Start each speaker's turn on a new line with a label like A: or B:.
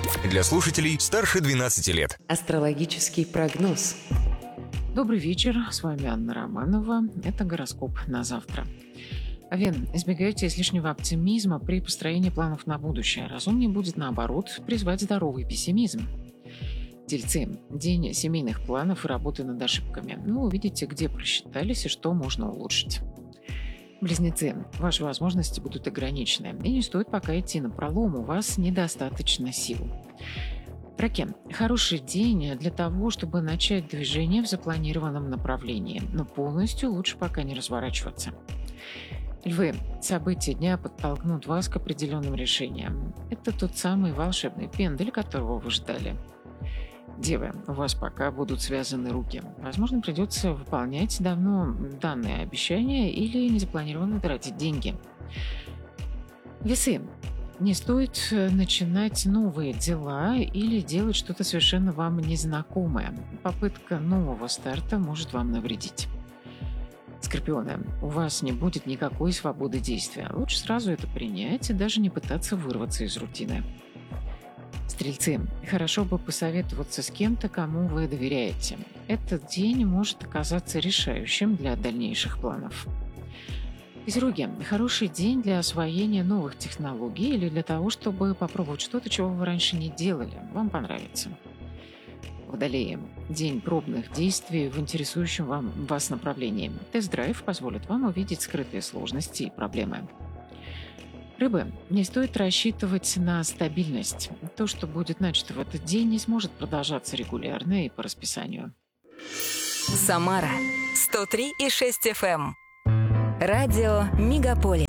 A: Для слушателей старше 12 лет.
B: Астрологический прогноз.
C: Добрый вечер, с вами Анна Романова. Это гороскоп на завтра. Овен, избегайте излишнего оптимизма при построении планов на будущее. Разумнее будет, наоборот, призвать здоровый пессимизм. Тельцы, день семейных планов и работы над ошибками. Вы увидите, где просчитались и что можно улучшить. Близнецы, ваши возможности будут ограничены, и не стоит пока идти напролом, у вас недостаточно сил. Раки, хороший день для того, чтобы начать движение в запланированном направлении, но полностью лучше пока не разворачиваться. Львы, события дня подтолкнут вас к определенным решениям. Это тот самый волшебный пендель, которого вы ждали. Девы, у вас пока будут связаны руки. Возможно, придется выполнять давно данные обещания или незапланированно тратить деньги. Весы, не стоит начинать новые дела или делать что-то совершенно вам незнакомое. Попытка нового старта может вам навредить. Скорпионы, у вас не будет никакой свободы действия. Лучше сразу это принять и даже не пытаться вырваться из рутины. Стрельцы, хорошо бы посоветоваться с кем-то, кому вы доверяете. Этот день может оказаться решающим для дальнейших планов. Козероги, хороший день для освоения новых технологий или для того, чтобы попробовать что-то, чего вы раньше не делали. Вам понравится. Водолеи, день пробных действий в интересующем вас направлении. Тест-драйв позволит вам увидеть скрытые сложности и проблемы. Рыбы, не стоит рассчитывать на стабильность. То, что будет начато в этот день, не сможет продолжаться регулярно и по расписанию.
D: Самара 103,6 FM. Радио Мегаполис.